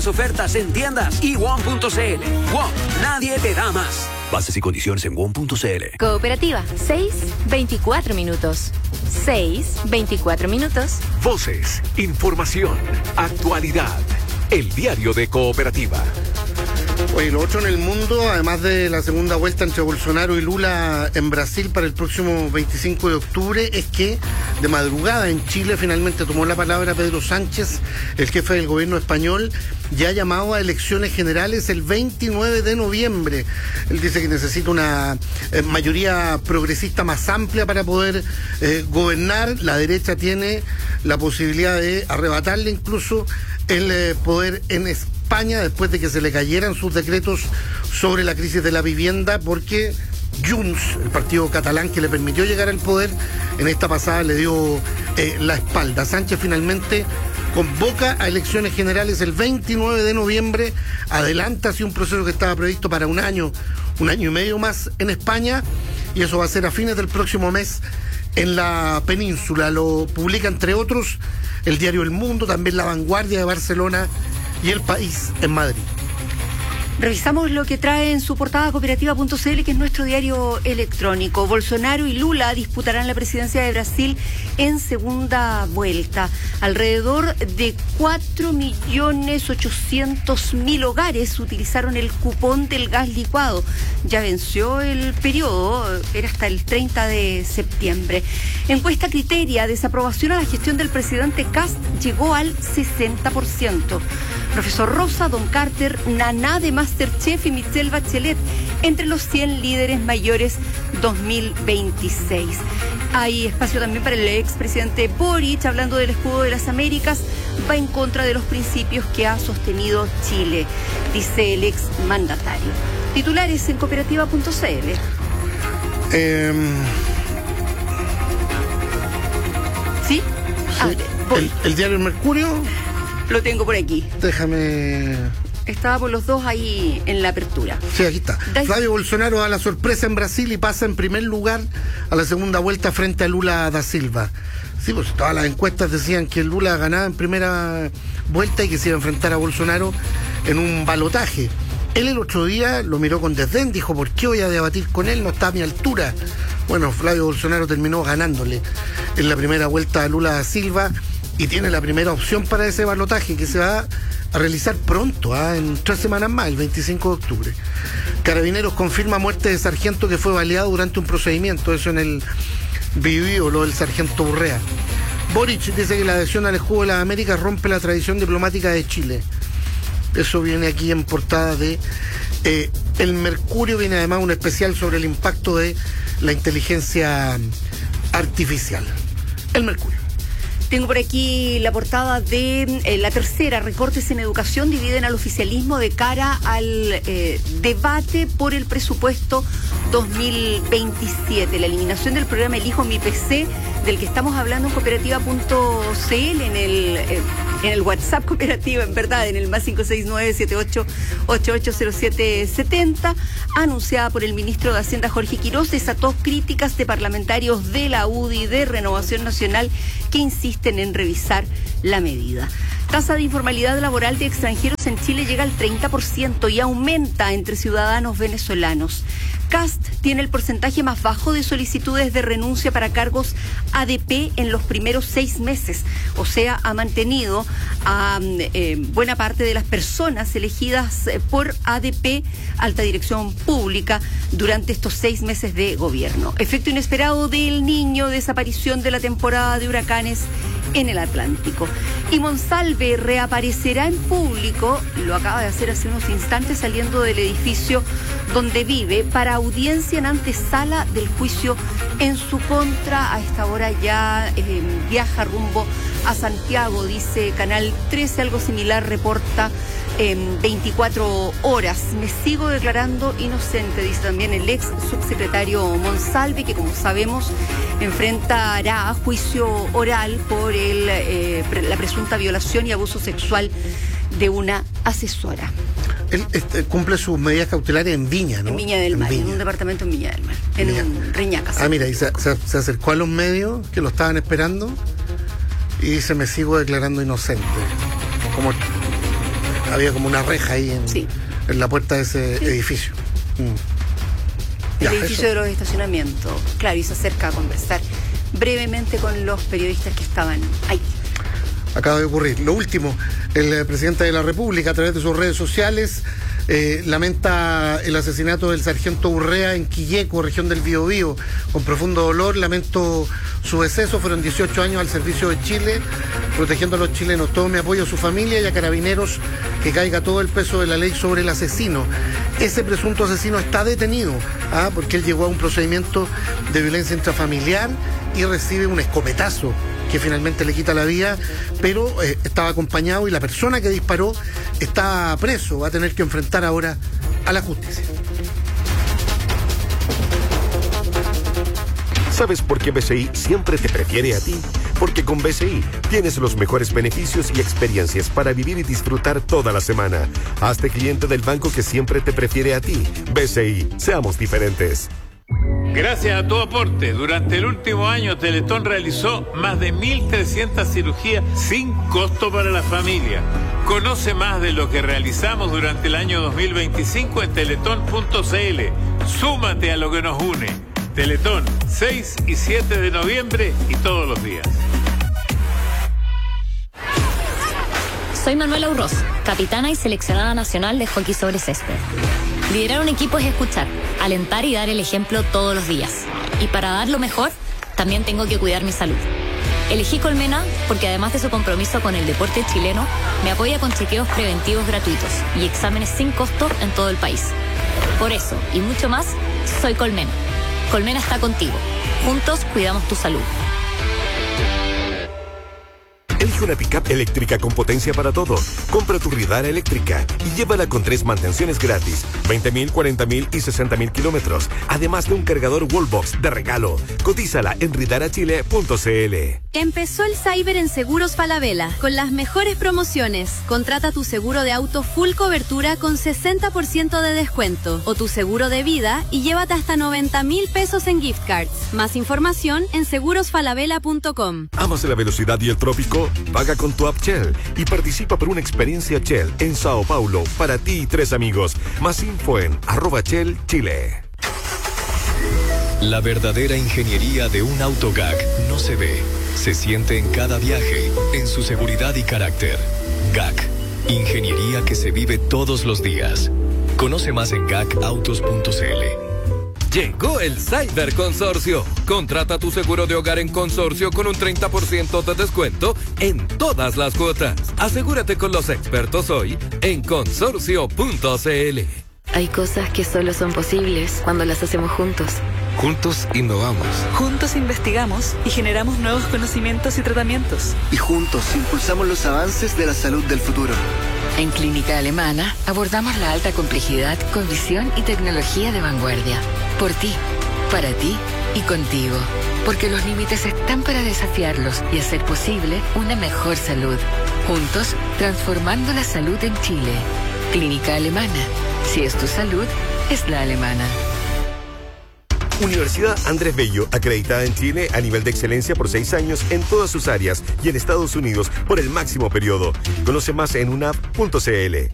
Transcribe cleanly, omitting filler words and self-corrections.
Ofertas en tiendas y WOM.cl. WOM, nadie te da más. Bases y condiciones en WOM.cl. Cooperativa, 6:24 minutos. 6:24 minutos. Voces, información, actualidad. El diario de Cooperativa. Oye, lo otro en el mundo, además de la segunda vuelta entre Bolsonaro y Lula en Brasil para el próximo 25 de octubre, es que de madrugada en Chile finalmente tomó la palabra Pedro Sánchez, el jefe del gobierno español, ya ha llamado a elecciones generales el 29 de noviembre. Él dice que necesita una mayoría progresista más amplia para poder gobernar. La derecha tiene la posibilidad de arrebatarle incluso el poder en España después de que se le cayeran sus decretos sobre la crisis de la vivienda, porque Junts, el partido catalán que le permitió llegar al poder, en esta pasada le dio la espalda. Sánchez finalmente convoca a elecciones generales el 29 de noviembre, adelanta así un proceso que estaba previsto para un año y medio más en España, y eso va a ser a fines del próximo mes en la península. Lo publica entre otros el diario El Mundo, también La Vanguardia de Barcelona y El País en Madrid. Revisamos lo que trae en su portada cooperativa.cl, que es nuestro diario electrónico. Bolsonaro y Lula disputarán la presidencia de Brasil en segunda vuelta. Alrededor de 4.800.000 hogares utilizaron el cupón del gas licuado. Ya venció el periodo, era hasta el 30 de septiembre. Encuesta Criteria, desaprobación a la gestión del presidente Kast llegó al 60%. Profesor Rosa, Don Carter, Naná de Masterchef y Michelle Bachelet entre los 100 líderes mayores 2026. Hay espacio también para el expresidente Boric, hablando del escudo de las Américas, va en contra de los principios que ha sostenido Chile, dice el ex mandatario. Titulares en cooperativa.cl. ¿Sí? El diario El Mercurio. Lo tengo por aquí. Déjame... Estábamos los dos ahí en la apertura. Sí, aquí está. Flavio Bolsonaro da la sorpresa en Brasil y pasa en primer lugar a la segunda vuelta frente a Lula da Silva. Sí, pues todas las encuestas decían que Lula ganaba en primera vuelta y que se iba a enfrentar a Bolsonaro en un balotaje. Él el otro día lo miró con desdén, dijo, ¿por qué voy a debatir con él? No está a mi altura. Bueno, Flavio Bolsonaro terminó ganándole en la primera vuelta a Lula da Silva y tiene la primera opción para ese balotaje que se va a realizar pronto, en 3 semanas más, el 25 de octubre. Carabineros confirma muerte de sargento que fue baleado durante un procedimiento, eso en el Biobío, lo del sargento Urrea. Boric dice que la adhesión al escudo de las Américas rompe la tradición diplomática de Chile. Eso viene aquí en portada de El Mercurio. Viene además un especial sobre el impacto de la inteligencia artificial. El Mercurio. Tengo por aquí la portada de La Tercera. Recortes en educación dividen al oficialismo de cara al debate por el presupuesto 2027. La eliminación del programa Elijo Mi PC, del que estamos hablando en cooperativa.cl, en el WhatsApp cooperativa, en verdad, en el más 569-78880770, anunciada por el ministro de Hacienda Jorge Quirós, desató críticas de parlamentarios de la UDI, de Renovación Nacional, que insisten en revisar la medida. Tasa de informalidad laboral de extranjeros en Chile llega al 30% y aumenta entre ciudadanos venezolanos. Kast tiene el porcentaje más bajo de solicitudes de renuncia para cargos ADP en los primeros 6 meses. O sea, ha mantenido a buena parte de las personas elegidas por ADP, Alta Dirección Pública, durante estos 6 meses de gobierno. Efecto inesperado del Niño, desaparición de la temporada de huracanes en el Atlántico. Y Monsalve reaparecerá en público, lo acaba de hacer hace unos instantes saliendo del edificio donde vive, para audiencia en antesala del juicio en su contra. A esta hora ya viaja rumbo a Santiago, dice Canal 13, algo similar reporta 24 horas. Me sigo declarando inocente, dice también el ex subsecretario Monsalve, que como sabemos enfrentará juicio oral por la presunta violación y abuso sexual de una asesora. Él cumple sus medidas cautelares en Viña, ¿no? En Viña del Mar, en un departamento en Viña del Mar, en Reñaca. Ah, mira, y se acercó a los medios que lo estaban esperando y dice, me sigo declarando inocente. Como había como una reja ahí en la puerta de ese edificio. El edificio de los estacionamientos. Claro, y se acerca a conversar brevemente con los periodistas que estaban ahí. Acaba de ocurrir. Lo último, el presidente de la República, a través de sus redes sociales, lamenta el asesinato del sargento Urrea en Quilleco, región del Biobío. Con profundo dolor, lamento su deceso. Fueron 18 años al servicio de Chile, protegiendo a los chilenos. Todo mi apoyo a su familia y a Carabineros, que caiga todo el peso de la ley sobre el asesino. Ese presunto asesino está detenido, porque él llegó a un procedimiento de violencia intrafamiliar y recibe un escopetazo que finalmente le quita la vida, pero estaba acompañado y la persona que disparó está preso, va a tener que enfrentar ahora a la justicia. ¿Sabes por qué BCI siempre te prefiere a ti? Porque con BCI tienes los mejores beneficios y experiencias para vivir y disfrutar toda la semana. Hazte cliente del banco que siempre te prefiere a ti. BCI, seamos diferentes. Gracias a tu aporte, durante el último año Teletón realizó más de 1.300 cirugías sin costo para la familia. Conoce más de lo que realizamos durante el año 2025 en teletón.cl. Súmate a lo que nos une. Teletón, 6 y 7 de noviembre y todos los días. Soy Manuela Urroz, capitana y seleccionada nacional de hockey sobre césped. Liderar un equipo es escuchar, alentar y dar el ejemplo todos los días. Y para dar lo mejor, también tengo que cuidar mi salud. Elegí Colmena porque además de su compromiso con el deporte chileno, me apoya con chequeos preventivos gratuitos y exámenes sin costo en todo el país. Por eso, y mucho más, soy Colmena. Colmena está contigo. Juntos cuidamos tu salud. Elige una pick-up eléctrica con potencia para todo. Compra tu Ridara eléctrica y llévala con 3 mantenciones gratis, 20.000, 40.000 y 60.000 kilómetros, además de un cargador Wallbox de regalo. Cotízala en ridarachile.cl. Empezó el Cyber en Seguros Falabella, con las mejores promociones. Contrata tu seguro de auto full cobertura con 60% de descuento, o tu seguro de vida y llévate hasta 90.000 pesos en gift cards. Más información en segurosfalabella.com. ¿Amas la velocidad y el trópico? Paga con tu app Shell y participa por una experiencia Shell en Sao Paulo para ti y 3 amigos. Más info en @Shell Chile. La verdadera ingeniería de un auto GAC no se ve, se siente en cada viaje, en su seguridad y carácter. GAC, ingeniería que se vive todos los días. Conoce más en gacautos.cl. Llegó el Cyber Consorcio. Contrata tu seguro de hogar en Consorcio con un 30% de descuento en todas las cuotas. Asegúrate con los expertos hoy en consorcio.cl. Hay cosas que solo son posibles cuando las hacemos juntos. Juntos innovamos. Juntos investigamos y generamos nuevos conocimientos y tratamientos. Y juntos impulsamos los avances de la salud del futuro. En Clínica Alemana abordamos la alta complejidad con visión y tecnología de vanguardia. Por ti, para ti y contigo. Porque los límites están para desafiarlos y hacer posible una mejor salud. Juntos, transformando la salud en Chile. Clínica Alemana. Si es tu salud, es la alemana. Universidad Andrés Bello, acreditada en Chile a nivel de excelencia por 6 años en todas sus áreas y en Estados Unidos por el máximo periodo. Conoce más en unap.cl.